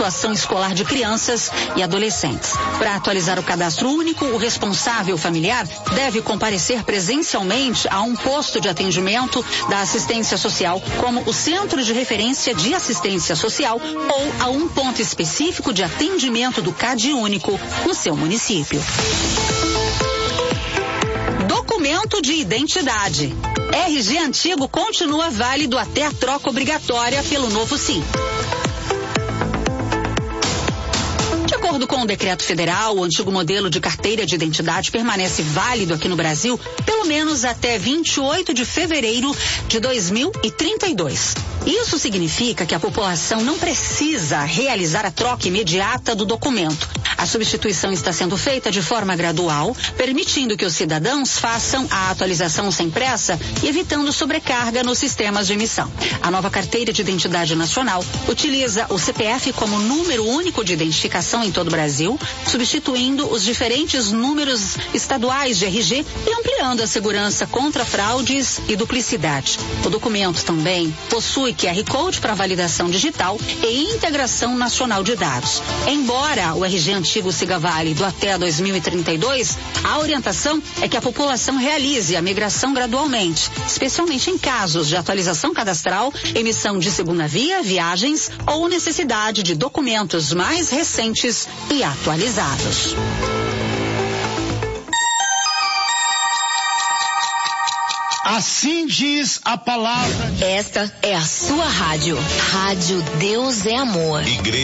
situação escolar de crianças e adolescentes. Para atualizar o cadastro único, o responsável familiar deve comparecer presencialmente a um posto de atendimento da assistência social, como o Centro de Referência de Assistência Social, ou a um ponto específico de atendimento do CAD único no seu município. Documento de identidade. RG antigo continua válido até a troca obrigatória pelo novo SIM. De acordo com o decreto federal, o antigo modelo de carteira de identidade permanece válido aqui no Brasil pelo menos até 28 de fevereiro de 2032. Isso significa que a população não precisa realizar a troca imediata do documento. A substituição está sendo feita de forma gradual, permitindo que os cidadãos façam a atualização sem pressa e evitando sobrecarga nos sistemas de emissão. A nova carteira de identidade nacional utiliza o CPF como número único de identificação em todo o Brasil, substituindo os diferentes números estaduais de RG e ampliando a segurança contra fraudes e duplicidade. O documento também possui QR Code para validação digital e integração nacional de dados. Embora o RG antigo siga válido até 2032, a orientação é que a população realize a migração gradualmente, especialmente em casos de atualização cadastral, emissão de segunda via, viagens ou necessidade de documentos mais recentes e atualizados. Assim diz a palavra. Esta é a sua rádio. Rádio Deus é Amor.